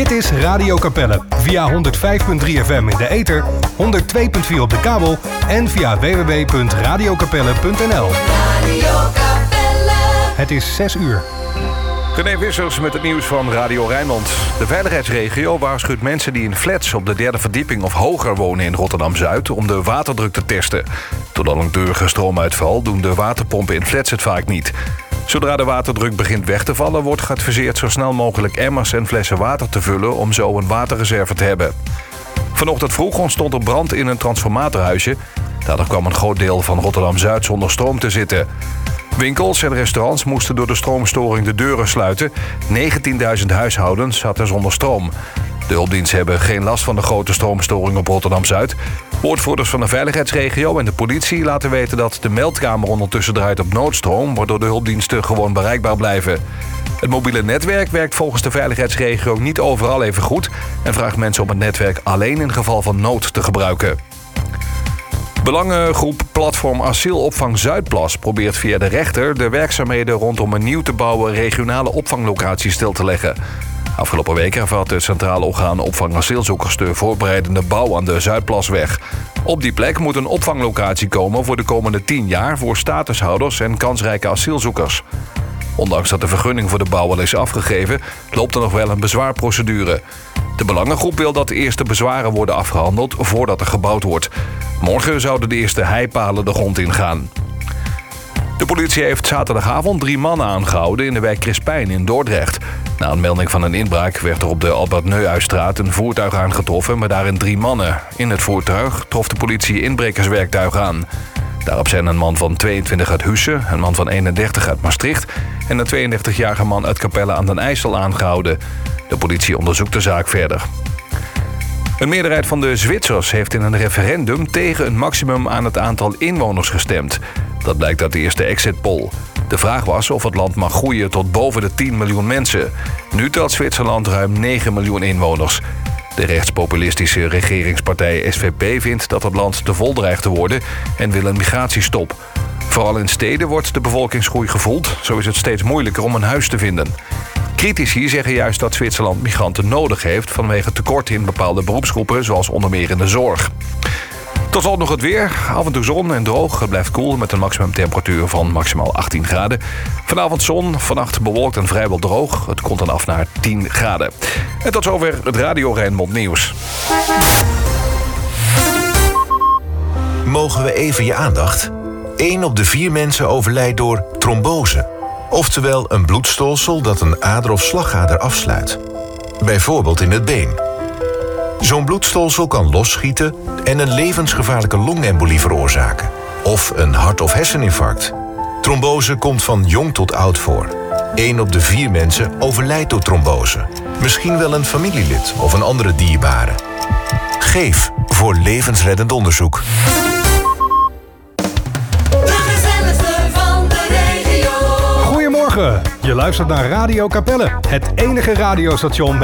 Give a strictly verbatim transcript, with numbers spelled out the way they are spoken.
Dit is Radio Capelle via honderd vijf komma drie F M in de ether, honderd twee komma vier op de kabel en via w w w punt radio capelle punt n l. Radio Capelle. Het is zes uur. René Wissers met het nieuws van Radio Rijnmond. De veiligheidsregio waarschuwt mensen die in flats op de derde verdieping of hoger wonen in Rotterdam-Zuid om de waterdruk te testen. Door de langdurige stroomuitval doen de waterpompen in flats het vaak niet. Zodra de waterdruk begint weg te vallen, wordt geadviseerd zo snel mogelijk emmers en flessen water te vullen om zo een waterreserve te hebben. Vanochtend vroeg ontstond er brand in een transformatorhuisje. Daardoor kwam een groot deel van Rotterdam-Zuid zonder stroom te zitten. Winkels en restaurants moesten door de stroomstoring de deuren sluiten. negentienduizend huishoudens zaten zonder stroom. De hulpdiensten hebben geen last van de grote stroomstoring op Rotterdam-Zuid. Woordvoerders van de veiligheidsregio en de politie laten weten dat de meldkamer ondertussen draait op noodstroom, waardoor de hulpdiensten gewoon bereikbaar blijven. Het mobiele netwerk werkt volgens de veiligheidsregio niet overal even goed en vraagt mensen om het netwerk alleen in geval van nood te gebruiken. Belangengroep Platform Asielopvang Zuidplas probeert via de rechter de werkzaamheden rondom een nieuw te bouwen regionale opvanglocatie stil te leggen. Afgelopen week hervatte het Centrale Orgaan Opvang Asielzoekers de voorbereidende bouw aan de Zuidplasweg. Op die plek moet een opvanglocatie komen voor de komende tien jaar voor statushouders en kansrijke asielzoekers. Ondanks dat de vergunning voor de bouw al is afgegeven, loopt er nog wel een bezwaarprocedure. De Belangengroep wil dat de eerste bezwaren worden afgehandeld voordat er gebouwd wordt. Morgen zouden de eerste heipalen de grond ingaan. De politie heeft zaterdagavond drie mannen aangehouden in de wijk Crispijn in Dordrecht. Na een melding van een inbraak werd er op de Albert Neuhuisstraat een voertuig aangetroffen met daarin drie mannen. In het voertuig trof de politie inbrekerswerktuig aan. Daarop zijn een man van tweeëntwintig uit Husse, een man van eenendertig uit Maastricht en een tweeëndertigjarige man uit Capelle aan den IJssel aangehouden. De politie onderzoekt de zaak verder. Een meerderheid van de Zwitsers heeft in een referendum tegen een maximum aan het aantal inwoners gestemd. Dat blijkt uit de eerste exit poll. De vraag was of het land mag groeien tot boven de tien miljoen mensen. Nu telt Zwitserland ruim negen miljoen inwoners. De rechtspopulistische regeringspartij S V P vindt dat het land te vol dreigt te worden en wil een migratiestop. Vooral in steden wordt de bevolkingsgroei gevoeld. Zo is het steeds moeilijker om een huis te vinden. Critici zeggen juist dat Zwitserland migranten nodig heeft vanwege tekorten in bepaalde beroepsgroepen, zoals onder meer in de zorg. Tot slot nog het weer. Af en toe zon en droog. Het blijft koel met een maximumtemperatuur van maximaal achttien graden. Vanavond zon, vannacht bewolkt en vrijwel droog. Het komt dan af naar tien graden. En tot zover het Radio Rijnmond nieuws. Mogen we even je aandacht? Eén op de vier mensen overlijdt door trombose. Oftewel een bloedstolsel dat een ader of slagader afsluit. Bijvoorbeeld in het been. Zo'n bloedstolsel kan losschieten en een levensgevaarlijke longembolie veroorzaken. Of een hart- of herseninfarct. Trombose komt van jong tot oud voor. Eén op de vier mensen overlijdt door trombose. Misschien wel een familielid of een andere dierbare. Geef voor levensreddend onderzoek. Goedemorgen, je luistert naar Radio Capelle, het enige radiostation met